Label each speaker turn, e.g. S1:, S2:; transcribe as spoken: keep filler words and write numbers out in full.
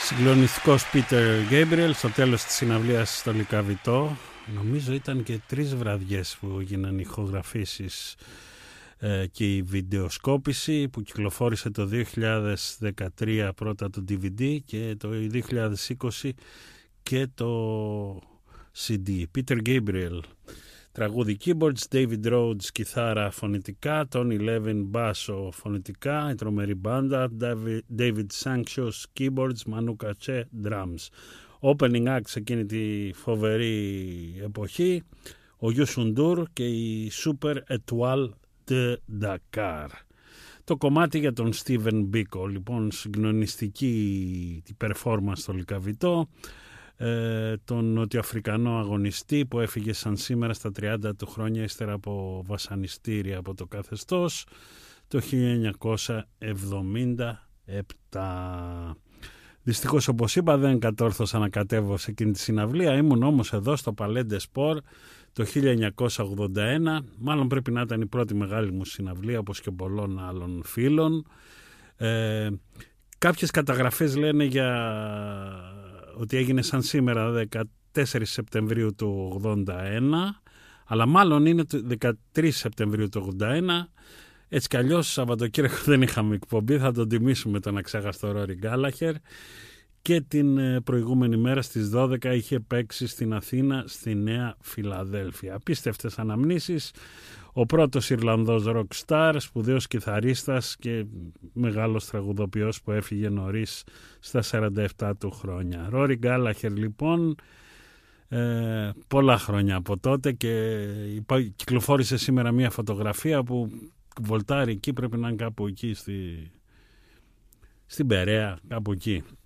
S1: Συγκλονιστικός Peter Gabriel στο τέλος της συναυλίας στο Λυκαβητό. Νομίζω ήταν και τρεις βραδιές που έγιναν ηχογραφήσεις ε, και η βιντεοσκόπηση, που κυκλοφόρησε το δύο χιλιάδες δεκατρία πρώτα το ντι βι ντι και το δύο χιλιάδες είκοσι και το σι ντι. Peter Gabriel, τραγούδι keyboards, David Rhodes κιθάρα φωνητικά, Tony Levin μπάσο φωνητικά, η τρομερή μπάντα, David, David Sanchez keyboards, Manu Katché drums. Opening act σε εκείνη τη φοβερή εποχή, ο Youssou N'Dour και η Super Étoile de Dakar. Το κομμάτι για τον Steven Biko, λοιπόν, συγκλονιστική τη performance στο Λυκαβητό, ε, τον νοτιοαφρικανό αγωνιστή που έφυγε σαν σήμερα στα τριάντα του χρόνια ύστερα από βασανιστήρια από το καθεστώς το χίλια εννιακόσια εβδομήντα επτά. Δυστυχώς, όπως είπα, δεν κατόρθωσα να κατέβω σε εκείνη τη συναυλία. Ήμουν όμως εδώ στο Palais des Sports το χίλια εννιακόσια ογδόντα ένα. Μάλλον πρέπει να ήταν η πρώτη μεγάλη μου συναυλία, όπως και πολλών άλλων φίλων. Ε, κάποιες καταγραφές λένε για ότι έγινε σαν σήμερα δεκατέσσερις Σεπτεμβρίου του ογδόντα ένα, αλλά μάλλον είναι το δεκατρείς Σεπτεμβρίου του ογδόντα ένα. Έτσι κι αλλιώς Σαββατοκύριακο δεν είχαμε εκπομπή, θα τον τιμήσουμε τον αξέχαστο Ρόρι Γκάλαχερ, και την προηγούμενη μέρα στις δώδεκα είχε παίξει στην Αθήνα στη Νέα Φιλαδέλφια. Απίστευτες αναμνήσεις. Ο πρώτος Ιρλανδός rock star, σπουδαίος κιθαρίστας και μεγάλος τραγουδοποιός που έφυγε νωρίς στα σαράντα επτά του χρόνια. Ρόρι Γκάλαχερ, λοιπόν, ε, πολλά χρόνια από τότε, και κυκλοφόρησε σήμερα μια φωτογραφία που βολτάρει εκεί, πρέπει να είναι κάπου εκεί στη, στην Περαία, κάπου εκεί.